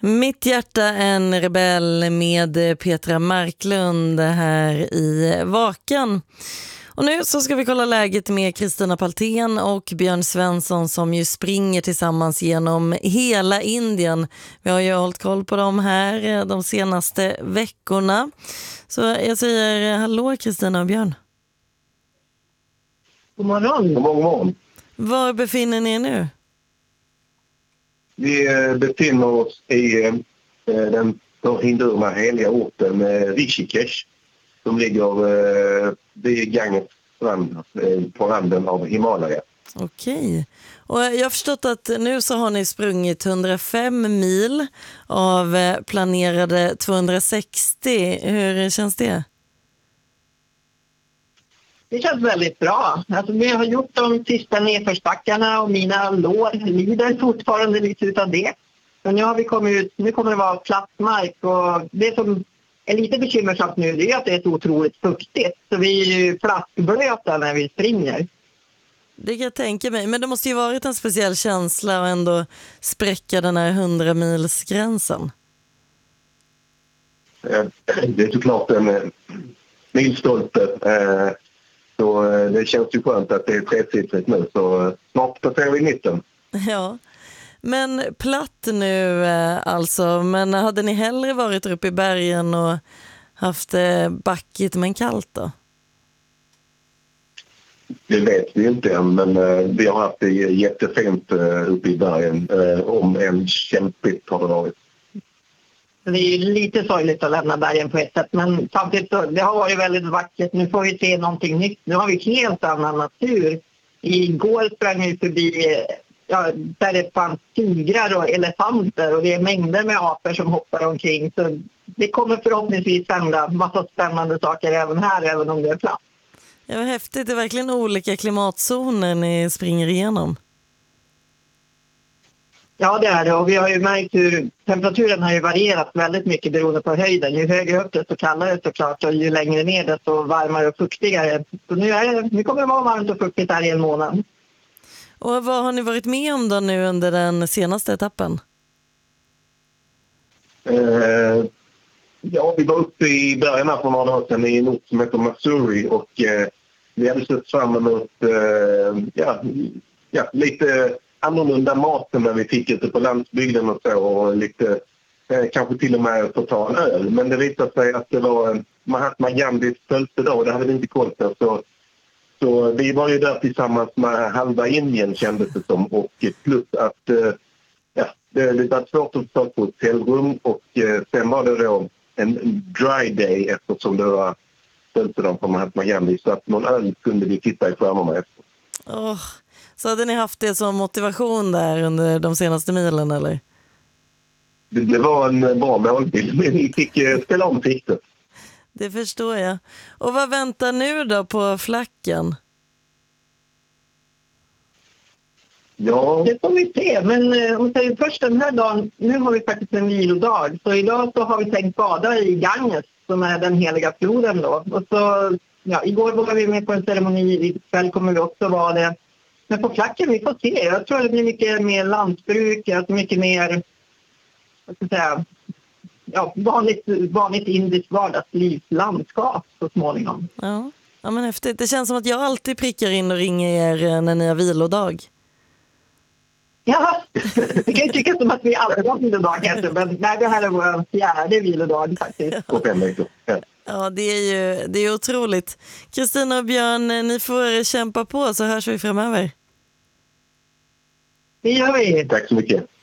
Mitt hjärta en rebell med Petra Marklund här i Vakan. Och nu så ska vi kolla läget med Kristina Paltén och Björn Svensson som ju springer tillsammans genom hela Indien. Vi har ju hållit koll på dem här de senaste veckorna. Så jag säger hallå Kristina och Björn. God morgon. God morgon. Var befinner ni er nu? Vi befinner oss i den för hindurerna heliga orten Rishikesh som ligger vid Ganges strand på randen av Himalaya. Okej. Och jag har förstått att nu så har ni sprungit 105 mil av planerade 260. Hur känns det? Det känns väldigt bra. Alltså, vi har gjort de sista nedförsbackarna och mina lår lider fortfarande lite utav det. Men nu har vi kommit ut, nu kommer det vara platt mark och det som är lite bekymmersamt nu det är att det är så otroligt fuktigt. Så vi är ju flaskblöta när vi springer. Det kan jag tänka mig, men det måste ju varit en speciell känsla att ändå spräcka den här 100-milsgränsen. Det är såklart en milstolpe. Så det känns ju skönt att det är tresiffrigt nu, så snart passerar vi mitten. Ja, men platt nu alltså, men hade ni hellre varit uppe i bergen och haft backigt men kallt då? Det vet vi inte än, men vi har haft det jättefint uppe i bergen. Om en kämpigt har det varit. Det är ju lite sorgligt att lämna bergen på ett sätt, men samtidigt så, det har varit väldigt vackert. Nu får vi se någonting nytt. Nu har vi helt annan natur. Igår sprang vi förbi där det fanns tigrar och elefanter och det är mängder med apor som hoppar omkring. Så det kommer förhoppningsvis hända massa spännande saker även här, även om det är platt. Ja, vad häftigt. Det är verkligen olika klimatzoner ni springer igenom. Ja, det är det. Och vi har ju märkt hur temperaturen har ju varierat väldigt mycket beroende på höjden. Ju högre upp desto kallare såklart och ju längre ner desto varmare och fuktigare. Så nu kommer det vara varmt och fuktigt här i en månad. Och vad har ni varit med om då nu under den senaste etappen? Ja, vi var uppe i bergen här för några dagar sedan i en ort som heter Missouri och vi hade sett fram emot lite annorlunda maten när vi fick ute på landsbygden och så och lite kanske till och med få ta en öl. Men det visade sig att det var Mahatma Gandhis födelsedag och det hade vi inte koll på. Så vi var ju där tillsammans med halva Indien kändes det som och plus att det var svårt att ta på hotellrum och sen var det då en dry day eftersom det var födelsedag på Mahatma Gandhi så att någon öl kunde vi titta i skärmarna efter. Så hade ni haft det som motivation där under de senaste milen eller? Det var en bra målbild men vi fick spela om siktet. Det förstår jag. Och vad väntar nu då på flacken? Ja. Det får vi se, men om vi säger först den här dagen, nu har vi faktiskt en vilodag. Så idag så har vi tänkt bada i Ganges som är den heliga floden då. Och så, igår var vi med på en ceremoni, ikväll kommer vi också vara det. Men på flacken, vi får se. Jag tror det blir mycket mer lantbruk, mycket mer, vad ska jag säga, vanligt indiskt vardagslivslandskap så småningom. Ja, men häftigt. Det känns som att jag alltid prickar in och ringer er när ni har vilodag. Ja, det kan ju tycka som att vi aldrig har vilodag kanske, men nej, det här är vår 4:e vilodag faktiskt. På 5 veckor. Ja, det är otroligt. Kristina och Björn, ni får kämpa på så hörs vi framöver. Det gör vi. Tack så mycket.